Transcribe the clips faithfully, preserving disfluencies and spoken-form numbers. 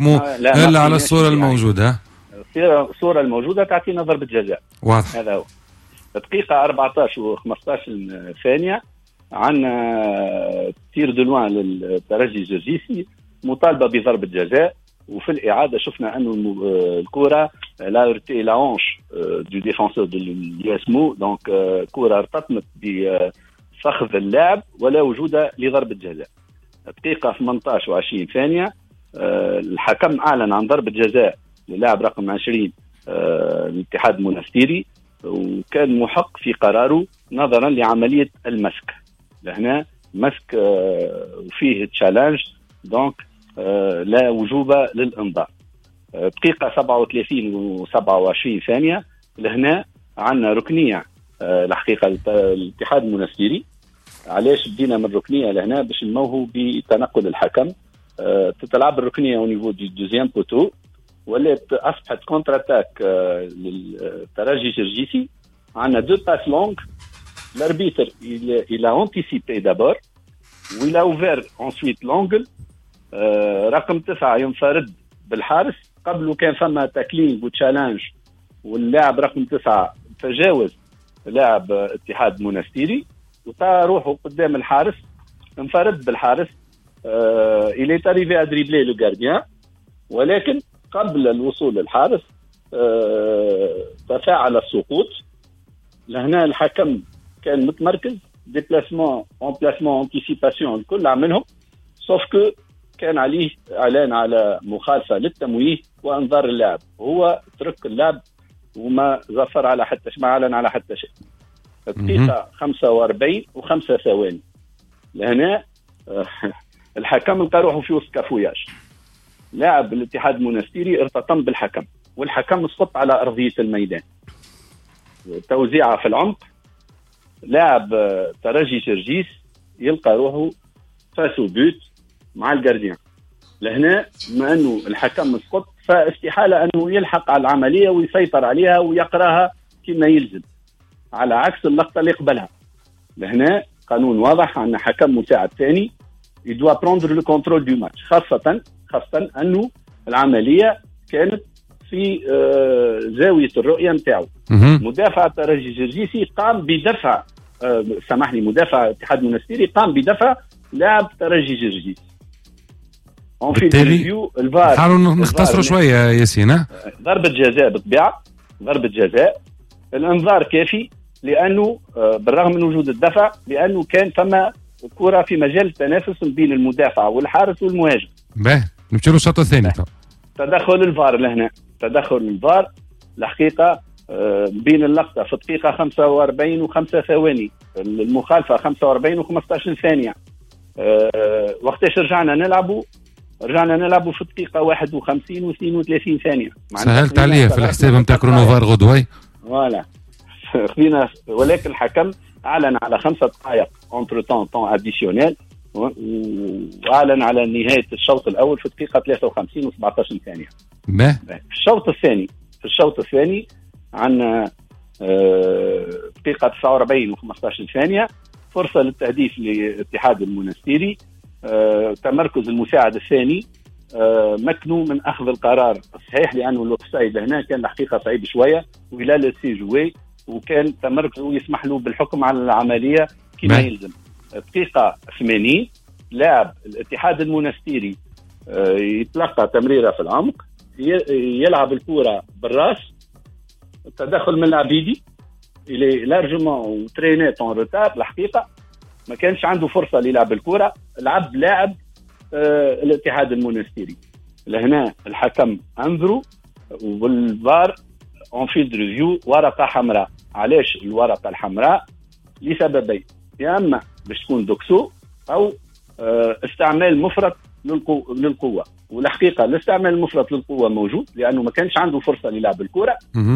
نحكموا الا على الصوره الموجوده. الصوره الموجوده تعطينا ضربه جزاء واضح. هذا هو. دقيقه أربعطاش وخمسطاش ثانيه عندنا تير دو لوان للترجي الجرجيسي مطالبه بضربه جزاء، وفي الاعاده شفنا انه الكره لا ارتي لا اونش دو ديفونسور دو الياسمو، دونك كره ارتطمت بفخذ اللاعب ولا وجود لضربه جزاء. دقيقه ثمانطاش وعشرين ثانيه الحكم اعلن عن ضربه جزاء للاعب رقم عشرين الاتحاد المنستيري، وكان محق في قراره نظرا لعمليه المسك. لهنا مسك وفيه تشالنج، دونك لا وجوب للانذار. دقيقه سبعة وثلاثين وسبعة وعشرين ثانيه لهنا عندنا ركنيه الحقيقه الاتحاد المنستيري. علاش بدينا من ركنيه لهنا؟ باش نموهوا بتنقل الحكم. تتلعب الركنيه او نيفو دي دوزيام بوتو، ولات اصبحت كونتر اتاك للترجي الجرجيسي. عندنا دو باس لونغ، l'arbiter il, il a anticipé d'abord وil a ouvert ensuite l'angle. آه رقم تسعة ينفرد بالحارس، قبله كان فما تاكلينج وتشالنج واللاعب رقم تسعة تجاوز لاعب اتحاد منستيري وطا روحه قدام الحارس، انفرد بالحارس. آه il est arrivé à dribbler le gardien، ولكن قبل الوصول للحارس آه تفاعل السقوط. لهنا الحكم كان متمركز ديبلاسمون اون بلاسمون انتيسيباسيون الكل عملهم، سوف كو كان عليه اعلان على مخالفه للتمويه وانذار اللاعب، هو ترك اللعب وما ظفر على حتى ما اعلن على حتى شيء. دقيقه خمسة وأربعين وخمسة ثواني لهنا الحكم لقى روحه في وسط كافوياج. لاعب الاتحاد المنستيري ارتطم بالحكم، والحكم سقط على ارضيه الميدان. توزيعه في العمق، لاعب ترجي جرجيس يلقى روحه فاسو بيوت مع الجارديان. لهنا بما انه الحكم سقط فاستحاله انه يلحق على العمليه ويسيطر عليها ويقراها كما يلزم، على عكس اللقطه اللي قبلها. لهنا قانون واضح، عندنا حكم مساعد ثاني يدوا بروندر لو كونترول دو ماتش، خاصه خاصه انه العمليه كانت في زاويه الرؤيه نتاعو. مدافع الترجي الجرجيسي قام بدفع أه سامحني مدافع الاتحاد المنستيري قام بدفع لاعب ترجي جرجيس. بالتالي حاولوا نختصروا شويه ياسين. ضربه جزاء بالطبيعه، ضربه جزاء. الانذار كافي لانه أه بالرغم من وجود الدفع، لانه كان فما كره في مجال التنافس بين المدافع والحارس والمهاجم. باهي نمشيو للشوط الثاني. تدخل الفار لهنا، تدخل الفار الحقيقه بين اللقطه في الدقيقه خمسة وأربعين وخمسة ثواني، المخالفه خمسة وأربعين وخمسطاش ثانيه. أه وقتاش رجعنا نلعبوا؟ رجعنا نلعبوا في الدقيقه واحد وخمسين واثنين وثلاثين ثانيه. سهلت عليه في الحساب نتاع كرونوفار غدوي. فوالا خذينا، ولكن الحكم اعلن على خمسه دقائق اونتر تون تون اديسيونيل، واعلن على نهايه الشوط الاول في الدقيقه ثلاثة وخمسين وسبعطاش ثانيه. به في الشوط الثاني في الشوط الثاني عندنا دقيقه تسعة وأربعين وخمسطاش ثانيه، فرصه للتهديف للاتحاد المنستيري. تمركز المساعد الثاني مكنوا من اخذ القرار الصحيح، لانه الاوفسايد هنا كان الحقيقه صعيب شويه ولا لسي جوي، وكان تمركزه يسمح له بالحكم على العمليه كما يلزم. دقيقه ثمانين لاعب الاتحاد المنستيري يتلقى تمريره في العمق، يلعب الكره بالراس، التدخل من العبيدي الى لارجمون ترينيت اون روتار. الحقيقه ما كانش عنده فرصه للعب الكره، لعب لاعب آه الاتحاد المنستيري. لهنا الحكم انذروا والفار اون فيلد ريفيو ورقه حمراء. علاش الورقه الحمراء؟ لسببين، يا اما باش تكون دوكسو او آه استعمال مفرط للقو... للقوه. والحقيقه الاستعمال المفرط للقوه موجود، لانه ما كانش عنده فرصه للعب الكره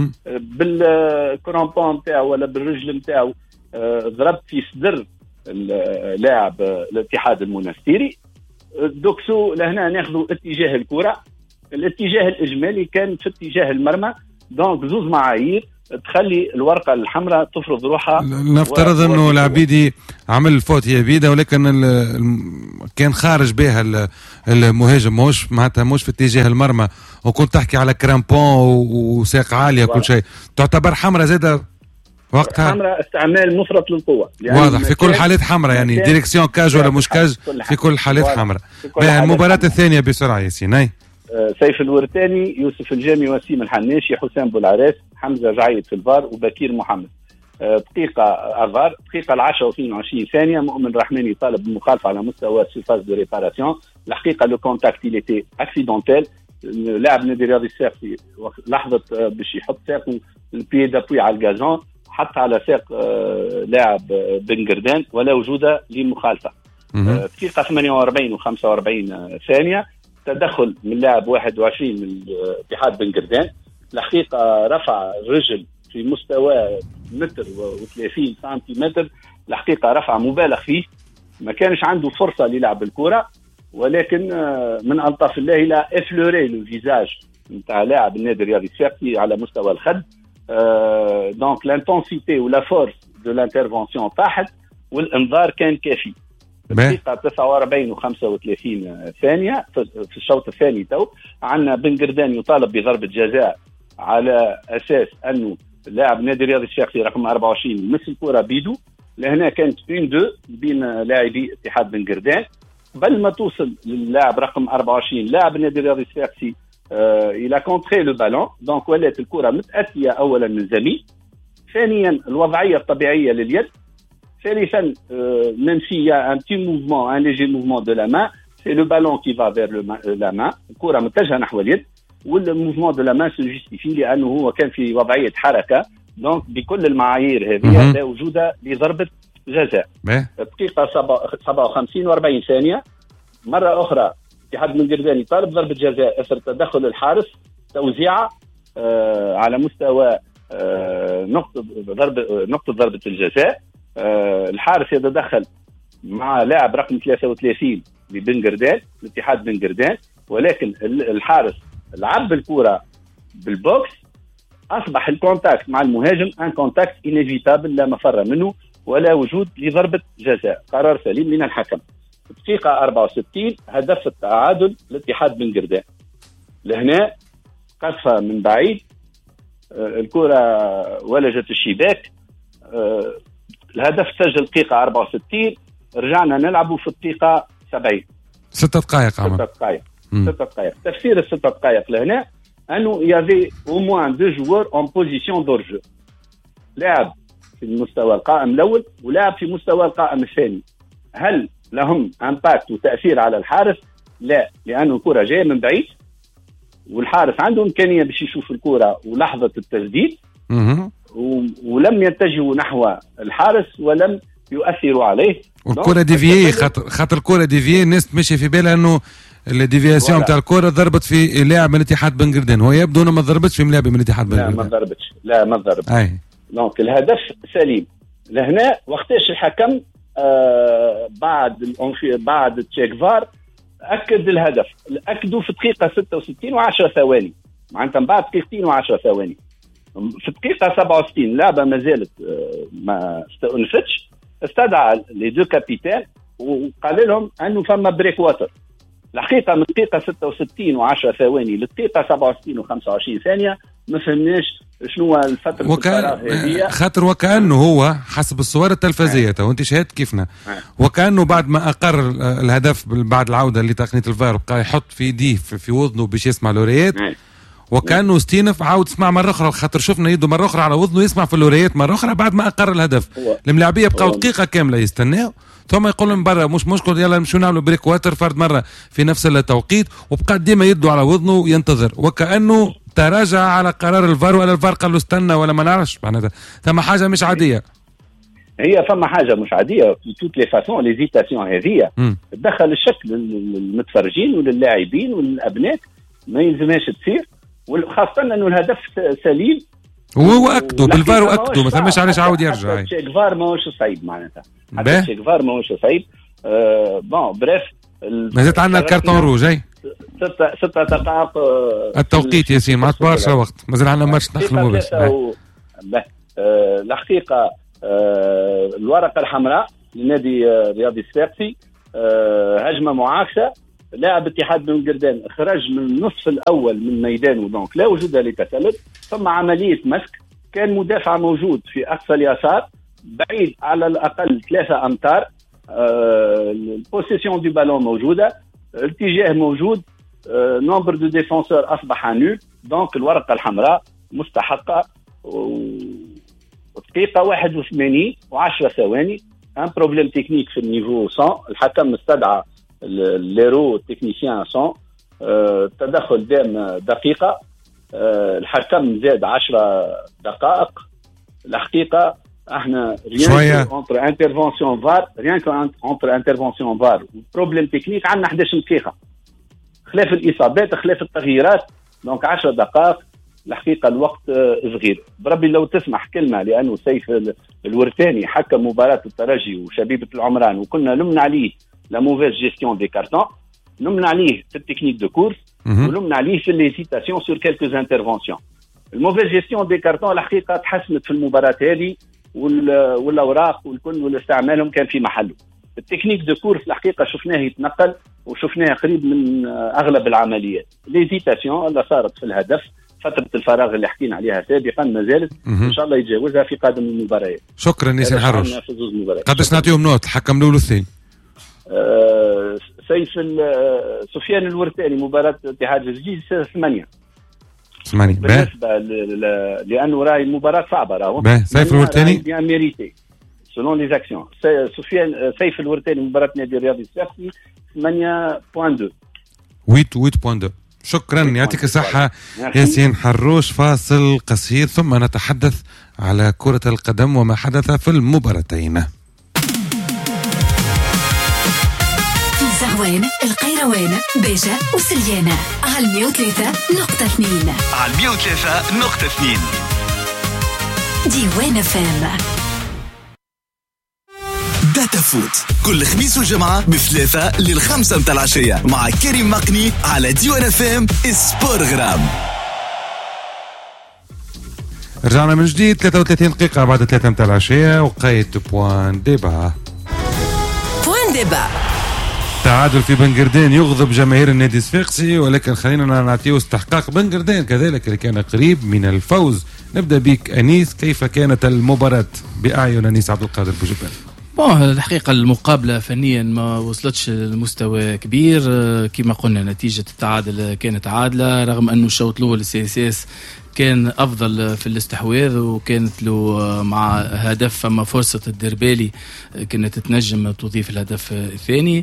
بالكرامبون نتاعو ولا بالرجل نتاعو. ضرب في صدر اللاعب الاتحاد المنستيري. دوكسو لهنا ناخذوا اتجاه الكره، الاتجاه الاجمالي كان في اتجاه المرمى. دونك زوز معايير، تخلي الورقه الحمراء تفرض روحها. نفترض انه العبيدي عمل الفوت هي بيده، ولكن ال ال كان خارج بها المهاجم، مش معناتها مش في اتجاه المرمى، وكنت تحكي على كرامبون وساق عاليه كل شيء، تعتبر حمراء زاده وقتها؟ حمراء استعمال مفرط للقوه، واضح في كل حالات حمراء، يعني ديريكسيون كاج ولا مش كاج في كل حالات حمراء. المباراه الثانيه بسرعه ياسين. اي سيف الورتاني، يوسف الجامي، وسيم الحناشي، حسام بولعراس، حمزه جعيد في الفار، وبكير محمد. دقيقه افار، دقيقه العشرة واثنين وعشرين ثانيه، مؤمن الرحماني طالب بالمخالفه على مستوى سيرفاس دو ريباراسيون. الحقيقه لو كونتاكت il était accidentel. لاعب نادي رياضي الصافي لحظه باش يحط ساقه البي دابوي على الجازون، حتى على ساق لاعب بن قردان ولا وجود لمخالفه. دقيقه ثمانية وأربعين وخمسة وأربعين ثانيه، تدخل من لاعب واحد وعشرين من اتحاد بن قردان. الحقيقه رفع الرجل في مستوى متر وثلاثين سنتيمتر، الحقيقه رفع مبالغ فيه، ما كانش عنده فرصه للعب الكره، ولكن من الطف الله الى افلوري لو فيزاج نتاع لاعب النادي الرياضي الصافي على مستوى الخد. دونك لانتونسيتي ولا فورس دو لانترفونسيون طاحت، والانذار كان كافي. دقيقة تسعة وأربعين وخمسة وثلاثين ثانية في الشوط الثاني تو عندنا بن قردان يطالب بضربة جزاء على أساس أنه لاعب نادي الرياضي الصافي رقم أربعة وعشرين مس الكرة بيدو. لهنا كانت اثنين اثنين بين لاعبي اتحاد بن قردان، قبل ما توصل للاعب رقم أربعة وعشرين لاعب النادي الرياضي الصافي الى كونتري لو بالون، دونك ولات الكرة متأتية أولا من زميل، ثانيا الوضعية الطبيعية لليد، ثالثا même s'il y a un petit mouvement, un léger mouvement de la main, c'est le ballon qui va vers le la main. الكرة متجهة نحو اليد، والموفمون دو لا مان سو جوستيفي لأنه هو كان في وضعية حركة. دونك بكل المعايير هذه لا وجود لضربة جزاء. دقيقة سبعة وخمسين وأربعين ثانية، مرة أخرى اتحاد بن قردان طالب ضربة جزاء أثر تدخل الحارس، توزيعة آه على مستوى آه نقطة ضربة نقطة ضربة الجزاء. آه الحارس يتدخل مع لاعب رقم ثلاثة وثلاثين لبن قردان، الاتحاد بن قردان، ولكن الحارس لعب الكرة بالبوكس، أصبح الكونتاكت مع المهاجم ان كونتاكت انيفيتابل لا مفر منه ولا وجود لضربة جزاء. قرار سليم من الحكم. دقيقة أربعة وستين هدف التعادل لاتحاد بن قردان. لهنا قذفة من بعيد، آه الكرة ولجت الشباك، آه الهدف سجل دقيقة أربعة وستين، رجعنا نلعبوا في الدقيقة سبعين. ستة دقائق عمر. ستة دقائق. ستة دقائق. تفسير الستة دقائق لهنا أنه يافي أو موان دو جوار أون بوزيسيون دورجو، لاعب في المستوى القائم الأول ولاعب في مستوى القائم الثاني. هل لهم امباكت وتأثير على الحارس؟ لا، لأنه الكرة جاية من بعيد والحارس عنده إمكانية باش يشوف الكرة ولحظة التسديد، ولم يتجهوا نحو الحارس ولم يؤثروا عليه. والكرة ديفيي، خاطر خاطر الكرة ديفيي الناس تمشي في بالها انه الديفياسيون تاع الكرة ضربت في لاعب من الاتحاد بن قردان، هو يبدو انه ما ضربتش في لاعب من الاتحاد بن قردان. لا ما ضربتش، لا ما ضربتش. اي دونك الهدف سليم. لهنا وقتاش الحكم آه بعد بعد تشيك فار اكد الهدف، اكدوا في دقيقة ستة وستين وعشرة ثواني، معناتها بعد دقيقتين وعشرة ثواني. في الدقيقة سبعة وستين لعبة ما زالت ما استأنفتش، استدعى لي دو كابيتان وقال لهم أنه فما بريك واتر. الحقيقة من الدقيقة ستة وستين وعشرة ثواني للدقيقة سبعة وستين وخمسة وعشرين ثانية ما فهمناش شنو الفترة وكان هذه، خاطر وكأنه هو حسب الصور التلفزية وانت شاهدت كيفنا، وكأنه بعد ما أقر الهدف بعد العودة لتقنية الفار بقى يحط في يديه في وذنه باش يسمع لوريات، وكانه ستينف عاود سمع مره اخرى، خاطر شفنا يده مره اخرى على وذنه يسمع في اللوريات مره اخرى بعد ما اقر الهدف. الملاعبيه بقاو دقيقه كامله يستناو، ثم يقول لهم برا مش مشكل يلا نمشيو نعملوا بريك واتر فرد مره في نفس التوقيت، وبقى ديما يده على وذنه ينتظر، وكانه تراجع على قرار الفار ولا الفار قال له استنى ولا ما نعرفش. معناتها ثم حاجه مش عاديه، هي فما حاجه مش عاديه في توت لي فاسون. ليزيتاسيون هذه تدخل الشك للمتفرجين وللاعبين وللابناء، ما يلزمهاش تصير، وخاصة أنه الهدف سليم وهو أكدوا بالفار وأكدوا ما ثماش علاش عاود يرجع. تشيك فار ماهوش صعيب معناتها، حتى تشيك فار ماهوش صعيب. أه بون بريف مازالت عندنا الكارتون روج. أي ستة ستة دقائق التوقيت ياسين ما برشا وقت، مازال عندنا ماتش نحلموا بس. آه الحقيقه آه الورقه الحمراء لنادي آه رياضي الصفاقسي، آه هجمه معاكسه، لاعب اتحاد بن قردان خرج من النصف الاول من ميدانه، دونك لا وجود لتسلل، ثم عمليه مسك، كان مدافع موجود في اقصى اليسار بعيد على الاقل ثلاثة امتار، آه البوسيسيون دي بالون موجوده، الاتجاه موجود، آه نومبر دو ديفونسور اصبح نول، دونك الورقه الحمراء مستحقه. دقيقه واحد وثمانين وعشرة ثواني، ان بروبليم تكنيك في النيفو مية، الحكم استدعى ليرو تكنيسيان مية، أه تدخل دام دقيقه، أه الحكم زاد عشرة دقائق. الحقيقه احنا ريان اونتر انترفونسيون فار ريان اونتر انترفونسيون فار بروبليم تكنيك عندنا احد عشر دقيقه، خلاف الاصابات خلاف التغييرات، دونك عشر دقائق. الحقيقه الوقت صغير، بربي لو تسمح كلمه، لانه سيف الورتاني حكم مباراه الترجي وشبيبه العمران، وكنا لمنا عليه لا موفيز جيستيون دي كارتون، لمنا عليه في التكنيك دو كورس، ولمنا عليه في ليزيتاسيون سور كيلكوز انترفونسيون. الموفيز جيستيون دي كارتون الحقيقه تحسنت في المباراه هذه، والاوراق والكل والاستعمالهم كان في محله. التكنيك دو كورس الحقيقه شفناه يتنقل، وشفناه قريب من اغلب العمليات. ليزيتاسيون اللي صارت في الهدف، فترة الفراغ اللي حكينا عليها سابقا ما زالت، ان شاء الله يتجاوزها في قادم المباريات. شكرا ياسين حروش. قداش نعطيهم نوت الحكم الاول والثاني؟ آه سيف سفيان الورتاني مباراة اتحاد الجيش ثمانية. ثمانية بالنسبة لأنه راهي مباراة صعبة، راهو سيف الورتاني بيان ميريتي سولون لي زاكسيون. سفيان سيف الورتاني مباراة نادي الرياضي الصفاقسي ثمانية فاصلة اثنين ثمانية ثمانية فاصلة اثنين. شكرا، يعطيك الصحة ياسين حروش. فاصل قصير ثم نتحدث على كرة القدم وما حدث في المباراتين. في زغوان، القيروان، بيجا وسليانة على مية وثلاثة نقطة اثنين. على مية وثلاثة نقطة اثنين ديوان فام. داتا فوت كل خميس وجمعة بثلاثة للخمسة متاع العشية مع كريم مقني على ديوان فام سبورغرام. رجعنا من جديد ثلاثة وثلاثين دقيقة بعد ثلاثة متاع العشية، وقيت بوان ديبا. بوان ديبا تعادل في بن قردان يغضب جماهير النادي الصفاقسي، ولكن خلينا نعطيه استحقاق بن قردان كذلك اللي كان قريب من الفوز. نبدأ بك أنيس، كيف كانت المباراة بأعين أنيس عبد القادر بوجبان؟ بون الحقيقة المقابلة فنيا ما وصلتش لمستوى كبير، كما قلنا نتيجة التعادل كانت عادلة، رغم أنه الشوط الأول السي اس اس كان أفضل في الاستحواذ، وكانت له مع هدف فما فرصة الدربالي كانت تنجم تضيف الهدف الثاني.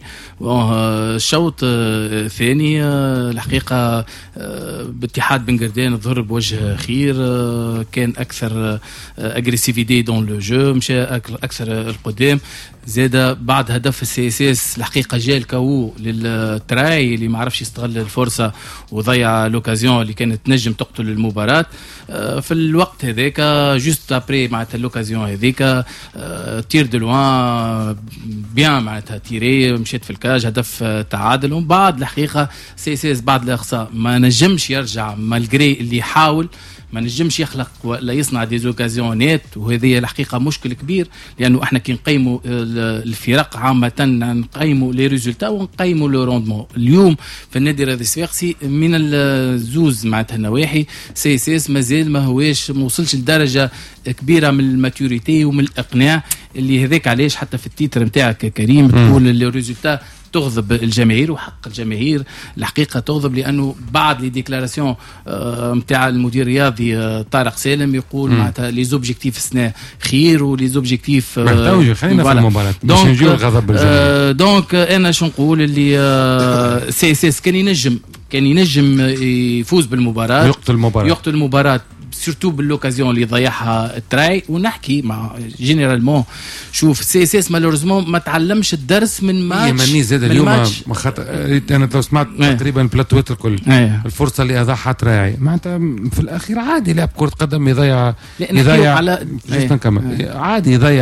الشوط الثاني الحقيقة باتحاد بن قردان ظهر بوجه خير، كان أكثر أجريسيفيتي دون لو جو، مشى أكثر القدام. زاد بعد هدف السي اس اس الحقيقة جاء الكاو للتراي اللي ما عرفش يستغل الفرصة وضيع لوكازيون اللي كانت تنجم تقتل المباراة. في الوقت هذاك جوست ابري معناتها لوكازيون هذيك تير دو لوان بيان معناتها تيري مشيت في الكاج هدف تعادل. ومن بعد الحقيقة سي اس اس بعد الإقصاء ما نجمش يرجع مالغري اللي يحاول، ما نجمش يخلق ولا يصنع دي زوكازيونات، وهذه الحقيقة مشكل كبير، لأنه احنا كي نقيموا الفرق عامة نقيموا لي ريزولتا ونقيموا لو روندمون. اليوم في النادي الرياضي الصفاقسي من الزوز معناتها النواحي سي اس اس مازال ما هواش ما وصلش لدرجة كبيرة من الماتوريتي ومن الإقناع، اللي هذاك علاش حتى في التيتر نتاعك كريم تقول لي ريزولتا تغضب الجماهير، وحق الجماهير الحقيقه تغضب، لانه بعد لي ديكلاراسيون نتاع المدير الرياضي طارق سالم يقول معناتها لي زوبجيكتيف السنه خير ولي زوبجيكتيف محتوجه. خلينا في المباراه باش نجيو الغضب الجماهير. دونك انا شو نقول اللي سي اس اس كان ينجم كان ينجم يفوز بالمباراه، يقتل المباراه يقتل المباراه سورتو باللوكازيون اللي ضيعها التراي. ونحكي مع جينيرالمون شوف سي اس اس مالوريزمون ما تعلمش الدرس من ماتش ماني زاد اليوم ما خط... انا لو سمعت تقريبا بلاتويت الكل الفرصه اللي اضاعها تراي معناتها في الاخير عادي لاعب كره قدم يضيع يضيع على... نكمل عادي يضيع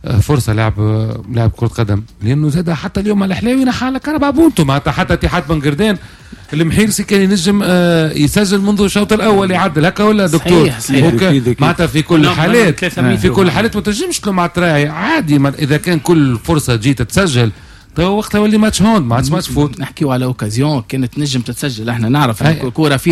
فرصه لعب لاعب كره قدم، لانه زاد حتى اليوم الحلاوي نحى على كهرباء بونتو معناتها حتى اتحاد بنقردان المحيرسي كان ينجم آه يسجل منذ الشوط الاول يعدل هكا ولا دكتور؟ صحيح صحيح. معناتها في كل الحالات في كل الحالات ما تنجمش تلوم على التراعي عادي، اذا كان كل فرصه جيت تسجل تو وقتها ولي ماتش هوند ما عادش ماتش فوت. نحكيو على اوكازيون كانت نجم تتسجل، احنا نعرف الكوره في